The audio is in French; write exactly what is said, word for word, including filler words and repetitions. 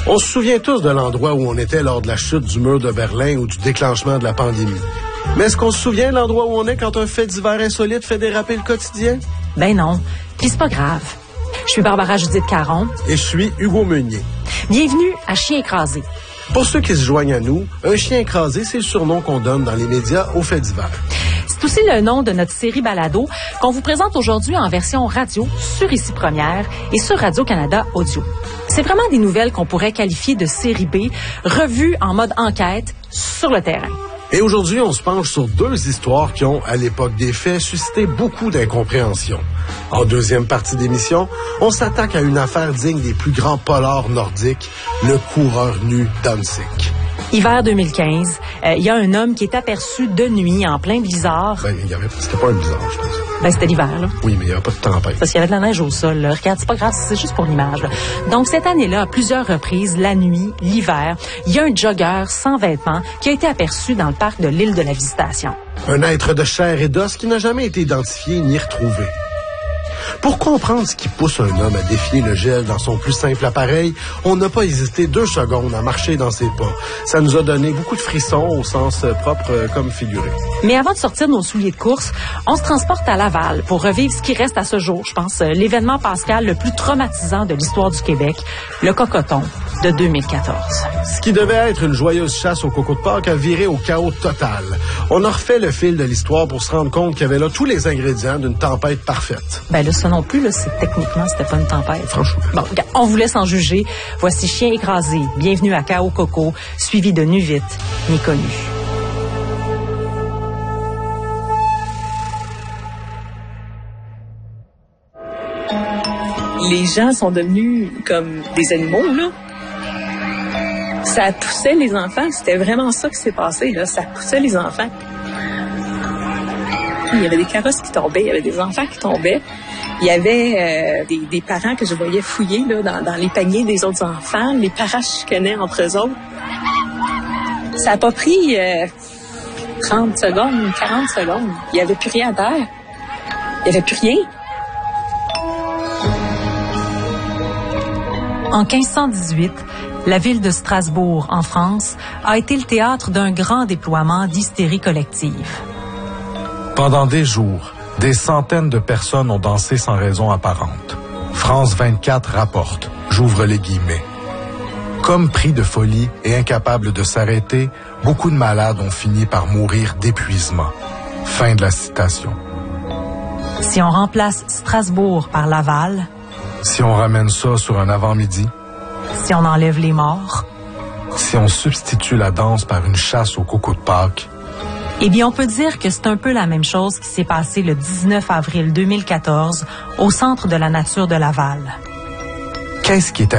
On se souvient tous de l'endroit où on était lors de la chute du mur de Berlin ou du déclenchement de la pandémie. Mais est-ce qu'on se souvient de l'endroit où on est quand un fait divers insolite fait déraper le quotidien? Ben non. Puis c'est pas grave. Je suis Barbara Judith Caron. Et je suis Hugo Meunier. Bienvenue à Chien écrasé. Pour ceux qui se joignent à nous, un chien écrasé, c'est le surnom qu'on donne dans les médias aux faits divers. C'est aussi le nom de notre série balado qu'on vous présente aujourd'hui en version radio sur Ici Première et sur Radio-Canada Audio. C'est vraiment des nouvelles qu'on pourrait qualifier de série B, revues en mode enquête sur le terrain. Et aujourd'hui, on se penche sur deux histoires qui ont, à l'époque des faits, suscité beaucoup d'incompréhension. En deuxième partie d'émission, on s'attaque à une affaire digne des plus grands polars nordiques, le coureur nu Danzig. Hiver deux mille quinze, il euh, y a un homme qui est aperçu de nuit en plein blizzard. Ben, il y avait, c'était pas un blizzard, je pense. Ben, c'était l'hiver, là. Oui, mais il n'y avait pas de tempête. Parce qu'il y avait de la neige au sol, là. Regarde, c'est pas grave, c'est juste pour l'image, là. Donc, cette année-là, à plusieurs reprises, la nuit, l'hiver, il y a un jogger sans vêtements qui a été aperçu dans le parc de l'île de la Visitation. Un être de chair et d'os qui n'a jamais été identifié ni retrouvé. Pour comprendre ce qui pousse un homme à défier le gel dans son plus simple appareil, on n'a pas hésité deux secondes à marcher dans ses pas. Ça nous a donné beaucoup de frissons au sens propre comme figuré. Mais avant de sortir de nos souliers de course, on se transporte à Laval pour revivre ce qui reste à ce jour, je pense, l'événement pascal le plus traumatisant de l'histoire du Québec, le Cocoton de deux mille quatorze. Ce qui devait être une joyeuse chasse au coco de Pâques a viré au chaos total. On a refait le fil de l'histoire pour se rendre compte qu'il y avait là tous les ingrédients d'une tempête parfaite. Ben là, ça non plus, là, c'est techniquement, c'était pas une tempête. Franchement. Bon, on vous laisse en juger. Voici Chien écrasé. Bienvenue à Chaos Coco, suivi de Nu vite, ni connu. Les gens sont devenus comme des animaux, là. Ça poussait les enfants. C'était vraiment ça qui s'est passé, là. Ça poussait les enfants. Il y avait des carrosses qui tombaient, il y avait des enfants qui tombaient. Il y avait euh, des, des parents que je voyais fouiller là, dans, dans les paniers des autres enfants. Les parents chicanaient entre eux autres. Ça n'a pas pris euh, trente secondes, quarante secondes. Il n'y avait plus rien à terre. Il n'y avait plus rien. En quinze cent dix-huit, la ville de Strasbourg, en France, a été le théâtre d'un grand déploiement d'hystérie collective. Pendant des jours, des centaines de personnes ont dansé sans raison apparente. France vingt-quatre rapporte, j'ouvre les guillemets. Comme pris de folie et incapables de s'arrêter, beaucoup de malades ont fini par mourir d'épuisement. Fin de la citation. Si on remplace Strasbourg par Laval, si on ramène ça sur un avant-midi, si on enlève les morts, si on substitue la danse par une chasse au coco de Pâques, eh bien, on peut dire que c'est un peu la même chose qui s'est passé le dix-neuf avril deux mille quatorze au Centre de la nature de Laval. Qu'est-ce qui est